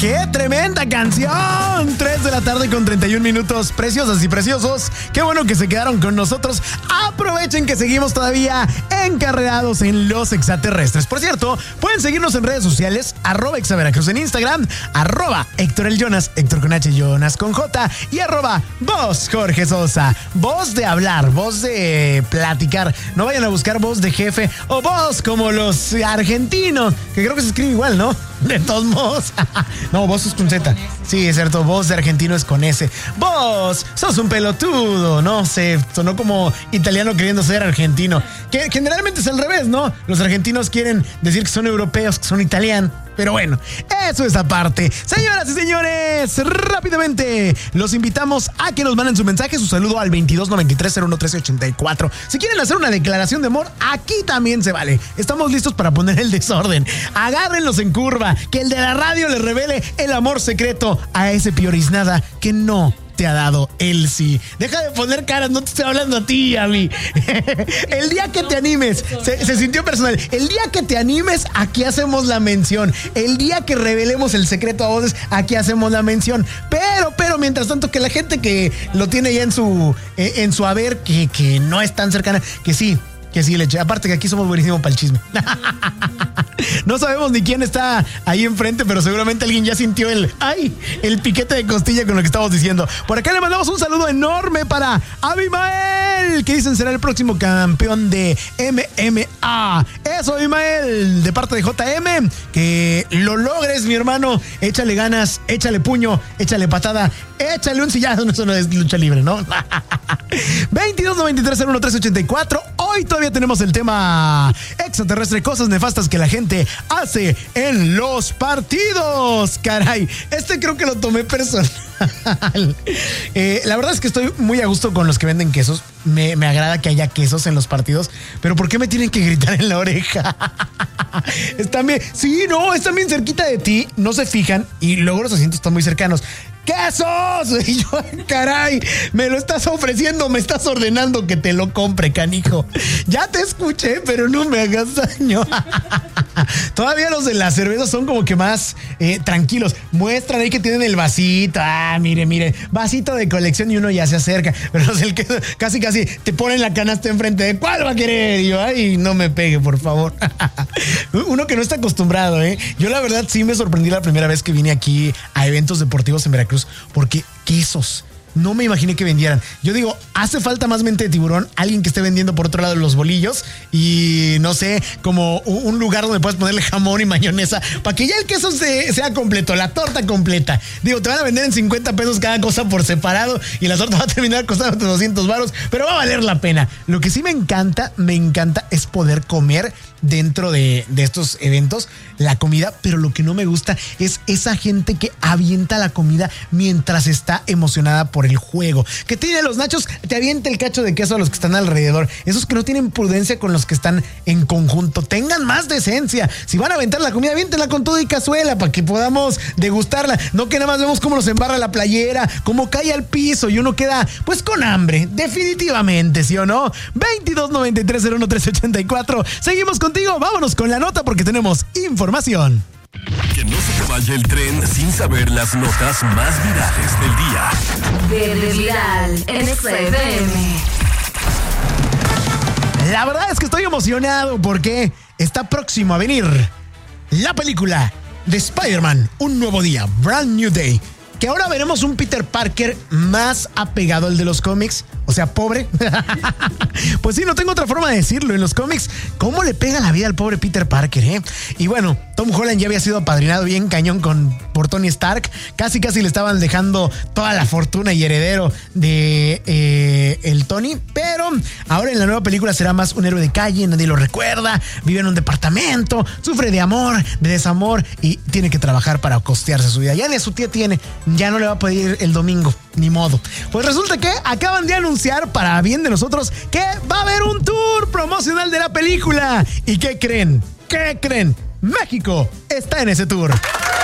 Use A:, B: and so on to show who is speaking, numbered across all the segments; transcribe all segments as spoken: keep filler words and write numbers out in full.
A: ¡Qué tremenda canción! tres de la tarde con treinta y un minutos. Preciosas y preciosos. Qué bueno que se quedaron con nosotros. Aprovechen que seguimos todavía encarreados en los extraterrestres. Por cierto, pueden seguirnos en redes sociales. Arroba Exaveracruz en Instagram. Arroba Héctor el Jonas. Héctor con H, Jonas con J. Y arroba Voz Jorge Sosa. Voz de hablar, voz de platicar. No vayan a buscar voz de jefe o voz como los argentinos, que creo que se escribe igual, ¿no? De todos modos. No, vos es con Z. Sí, es cierto, voz de argentino es con S. Vos sos un pelotudo, no sé, sonó como italiano queriendo ser argentino. Que generalmente es al revés, ¿no? Los argentinos quieren decir que son europeos, que son italianos. Pero bueno, eso es aparte. Señoras y señores, rápidamente los invitamos a que nos manden su mensaje, su saludo al veintidós noventa y tres cero uno trece ochenta y cuatro. Si quieren hacer una declaración de amor, aquí también se vale. Estamos listos para poner el desorden. Agárrenlos en curva, que el de la radio les revele el amor secreto a ese pioriznada que no te ha dado el sí. Deja de poner caras, no te estoy hablando a ti, a mí. El día que te animes, se, se sintió personal. El día que te animes, aquí hacemos la mención. El día que revelemos el secreto a voces, aquí hacemos la mención. Pero, pero, mientras tanto, que la gente que lo tiene ya en su, en su haber, que, que no es tan cercana, que sí, que sí le eche. Aparte que aquí somos buenísimos para el chisme. No sabemos ni quién está ahí enfrente, pero seguramente alguien ya sintió el ay, el piquete de costilla con lo que estamos diciendo. Por acá le mandamos un saludo enorme para Abimael, que dicen será el próximo campeón de M M A. Eso, Abimael, de parte de J M, que lo logres, mi hermano. Échale ganas, échale puño, échale patada, échale un sillazo. No, eso no es lucha libre, ¿no? veintidós noventa y tres cero uno trece ochenta y cuatro. Hoy todavía tenemos el tema extraterrestre, cosas nefastas que la gente hace en los partidos. Caray, este creo que lo tomé personal. eh, la verdad es que estoy muy a gusto con los que venden quesos. Me, me agrada que haya quesos en los partidos, pero ¿por qué me tienen que gritar en la oreja? Están bien, sí, no, están bien cerquita de ti, no se fijan y luego los asientos están muy cercanos. ¡Quesos! Y yo, caray, me lo estás ofreciendo, me estás ordenando que te lo compre, canijo. Ya te escuché, pero no me hagas daño. Todavía los de la cerveza son como que más eh, tranquilos. Muestran ahí que tienen el vasito. Ah, mire, mire, vasito de colección y uno ya se acerca. Pero los del queso casi, casi te ponen la canasta enfrente de ¿cuál va a querer? Y yo, ay, no me pegue, por favor. Uno que no está acostumbrado, ¿eh? Yo la verdad sí me sorprendí la primera vez que vine aquí a eventos deportivos en Veracruz. Porque quesos, no me imaginé que vendieran. Yo digo, hace falta más mente de tiburón, alguien que esté vendiendo por otro lado los bolillos y no sé, como un lugar donde puedas ponerle jamón y mayonesa para que ya el queso se, sea completo, la torta completa. Digo, te van a vender en cincuenta pesos cada cosa por separado y la torta va a terminar costando doscientos varos, pero va a valer la pena. Lo que sí me encanta, me encanta es poder comer dentro de, de estos eventos la comida, pero lo que no me gusta es esa gente que avienta la comida mientras está emocionada por el juego, que tiene los nachos, te avienta el cacho de queso a los que están alrededor, esos que no tienen prudencia con los que están en conjunto. Tengan más decencia, si van a aventar la comida, aviéntenla con todo y cazuela para que podamos degustarla, no que nada más vemos cómo nos embarra la playera, cómo cae al piso y uno queda pues con hambre, definitivamente, ¿sí o no? veintidós noventa y tres cero uno trece ochenta y cuatro. Seguimos contigo, vámonos con la nota porque tenemos información.
B: Que no se te vaya el tren sin saber las notas más virales del día.
C: Verde Viral en X F M.
A: La verdad es que estoy emocionado porque está próximo a venir la película de Spider-Man, Un Nuevo Día, Brand New Day. Que ahora veremos un Peter Parker más apegado al de los cómics. O sea, pobre. Pues sí, no tengo otra forma de decirlo. En los cómics, ¿cómo le pega la vida al pobre Peter Parker, eh? Y bueno, Tom Holland ya había sido apadrinado bien cañón con, por Tony Stark. Casi, casi le estaban dejando toda la fortuna y heredero de eh, el Tony. Pero ahora en la nueva película será más un héroe de calle. Nadie lo recuerda. Vive en un departamento. Sufre de amor, de desamor. Y tiene que trabajar para costearse su vida. Ya ni a su tía tiene. Ya no le va a pedir el domingo. Ni modo. Pues resulta que acaban de anunciar, para bien de nosotros, que va a haber un tour promocional de la película. ¿Y qué creen? ¿Qué creen? México está en ese tour.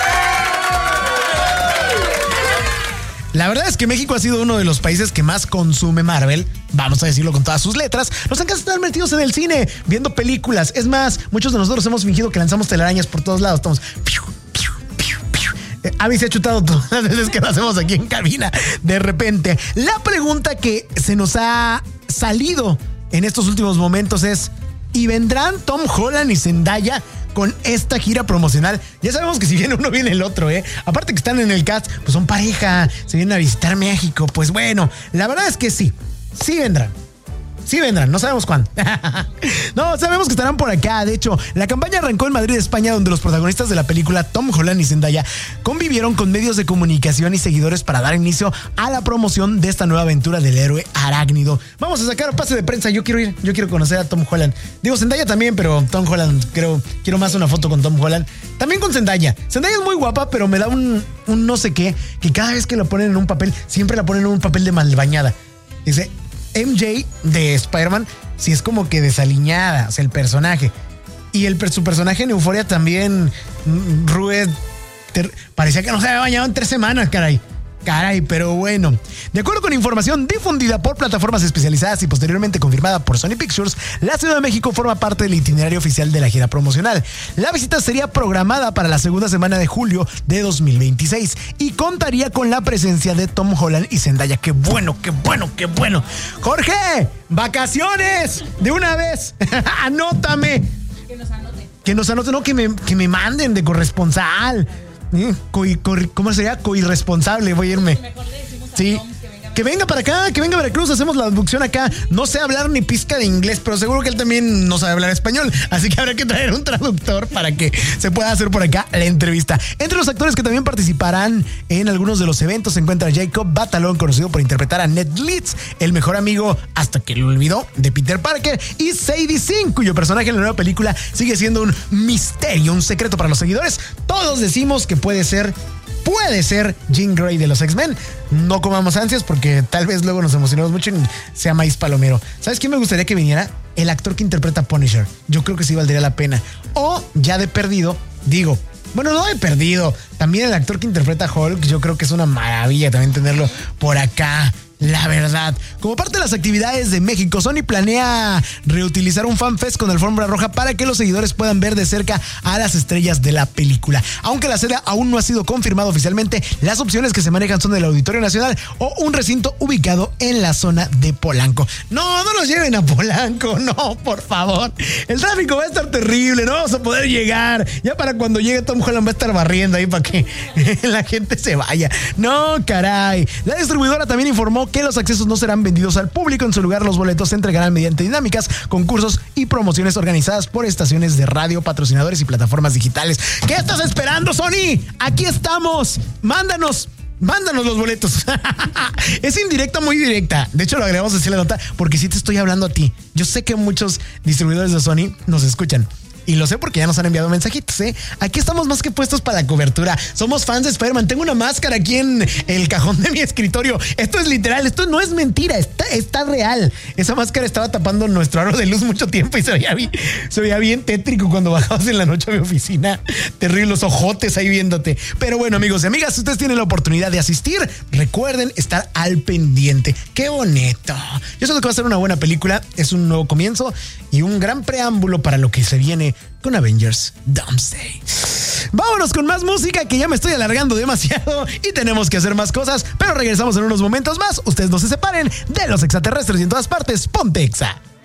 A: La verdad es que México ha sido uno de los países que más consume Marvel, vamos a decirlo con todas sus letras. Nos encanta estar metidos en el cine, viendo películas. Es más, muchos de nosotros hemos fingido que lanzamos telarañas por todos lados. Estamos... Eh, Abby se ha chutado todas las veces que lo hacemos aquí en cabina. De repente, la pregunta que se nos ha salido en estos últimos momentos es: ¿y vendrán Tom Holland y Zendaya con esta gira promocional? Ya sabemos que si viene uno, viene el otro, ¿eh? Aparte que están en el cast, pues son pareja, se vienen a visitar México. Pues bueno, la verdad es que sí, sí vendrán. Sí vendrán, no sabemos cuándo. No, sabemos que estarán por acá. De hecho, la campaña arrancó en Madrid, España, donde los protagonistas de la película, Tom Holland y Zendaya, convivieron con medios de comunicación y seguidores para dar inicio a la promoción de esta nueva aventura del héroe arácnido. Vamos a sacar pase de prensa. Yo quiero ir, yo quiero conocer a Tom Holland. Digo, Zendaya también, pero Tom Holland, creo, quiero más una foto con Tom Holland. También con Zendaya. Zendaya es muy guapa, pero me da un, un no sé qué, que cada vez que lo ponen en un papel, siempre la ponen en un papel de mal bañada. Dice M J de Spider-Man, sí es como que desaliñada, o sea, el personaje. Y el, su personaje en Euphoria también, Rue, ter, parecía que no se había bañado en tres semanas, caray. Caray, pero bueno. De acuerdo con información difundida por plataformas especializadas y posteriormente confirmada por Sony Pictures, la Ciudad de México forma parte del itinerario oficial de la gira promocional. La visita sería programada para la segunda semana de julio de dos mil veintiséis y contaría con la presencia de Tom Holland y Zendaya. ¡Qué bueno, qué bueno, qué bueno! ¡Jorge! ¡Vacaciones! ¡De una vez! ¡Anótame!
D: Que nos anoten.
A: Que nos anoten, no, que me, que me manden de corresponsal. Co, co, ¿Cómo sería? Coirresponsable, voy a irme.
D: Mejor le decimos a
A: Sí.
D: Tom que venga.
A: Que venga para acá, que venga a Veracruz, hacemos la abducción acá. No sé hablar ni pizca de inglés, pero seguro que él también no sabe hablar español. Así que habrá que traer un traductor para que se pueda hacer por acá la entrevista. Entre los actores que también participarán en algunos de los eventos se encuentra Jacob Batalón, conocido por interpretar a Ned Leeds, el mejor amigo hasta que lo olvidó de Peter Parker, y Sadie Sink, cuyo personaje en la nueva película sigue siendo un misterio, un secreto para los seguidores. Todos decimos que puede ser Puede ser Jean Grey de los X-Men. No comamos ansias porque tal vez luego nos emocionemos mucho y sea maíz palomero. ¿Sabes quién me gustaría que viniera? El actor que interpreta a Punisher. Yo creo que sí valdría la pena. O ya de perdido, digo, bueno, no de perdido, también el actor que interpreta a Hulk, yo creo que es una maravilla también tenerlo por acá. La verdad, como parte de las actividades de México, Sony planea reutilizar un FanFest con alfombra roja para que los seguidores puedan ver de cerca a las estrellas de la película. Aunque la sede aún no ha sido confirmada oficialmente, las opciones que se manejan son el Auditorio Nacional o un recinto ubicado en la zona de Polanco. No, no nos lleven a Polanco, no, por favor. El tráfico va a estar terrible, no vamos a poder llegar. Ya para cuando llegue Tom Holland va a estar barriendo ahí para que la gente se vaya. No, caray. La distribuidora también informó que los accesos no serán vendidos al público. En su lugar, los boletos se entregarán mediante dinámicas, concursos y promociones organizadas por estaciones de radio, patrocinadores y plataformas digitales. ¿Qué estás esperando, Sony? Aquí estamos. Mándanos. Mándanos los boletos. Es indirecta, muy directa. De hecho, lo agregamos así la nota porque sí te estoy hablando a ti. Yo sé que muchos distribuidores de Sony nos escuchan. Y lo sé porque ya nos han enviado mensajitos, ¿eh? Aquí estamos más que puestos para la cobertura. Somos fans de Spider-Man. Tengo una máscara aquí en el cajón de mi escritorio. Esto es literal, esto no es mentira, está, está real. Esa máscara estaba tapando nuestro aro de luz mucho tiempo y se veía bien, se veía bien tétrico cuando bajabas en la noche a mi oficina. Terrible, los ojotes ahí viéndote. Pero bueno, amigos y amigas, si ustedes tienen la oportunidad de asistir, recuerden estar al pendiente. ¡Qué bonito! Yo sé que va a ser una buena película. Es un nuevo comienzo y un gran preámbulo para lo que se viene con Avengers Doomsday. Vámonos con más música, que ya me estoy alargando demasiado y tenemos que hacer más cosas, pero regresamos en unos momentos más. Ustedes no se separen de los extraterrestres y en todas partes. Ponte Exa.